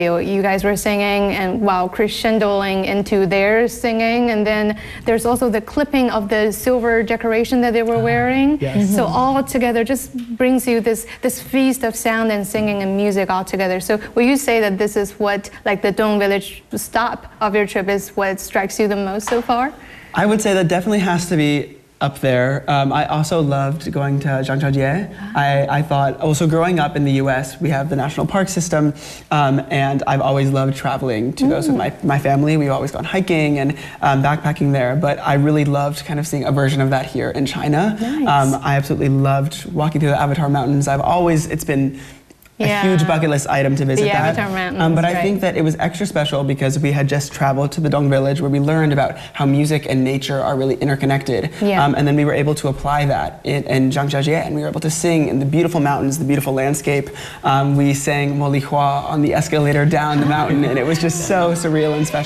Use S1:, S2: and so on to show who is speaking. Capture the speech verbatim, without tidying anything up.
S1: You you guys were singing and while crescendoing into their singing, and then there's also the clipping of the silver decoration that they were wearing.
S2: Yes. Mm-hmm.
S1: So all together just brings you this this feast of sound and singing and music all together. So will you say that this is what, like the Dong Village stop of your trip, is what strikes you the most so far?
S2: I would say that definitely has to be up there. Um, I also loved going to Zhangjiajie. I, I thought, also growing up in the U S, we have the national park system, um, and I've always loved traveling to those with my, my family. We've always gone hiking and um, backpacking there, but I really loved kind of seeing a version of that here in China.
S1: Nice.
S2: Um, I absolutely loved walking through the Avatar Mountains. I've always, it's been a
S1: Yeah.
S2: huge bucket list item to visit
S1: The
S2: that.
S1: Avatar Mountains,
S2: um, but I
S1: right.
S2: think that it was extra special because we had just traveled to the Dong Village where we learned about how music and nature are really interconnected.
S1: Yeah.
S2: Um, and then we were able to apply that in, in Zhangjiajie, and we were able to sing in the beautiful mountains, the beautiful landscape. Um, we sang Mo Li Hua on the escalator down the mountain, and it was just so surreal and special.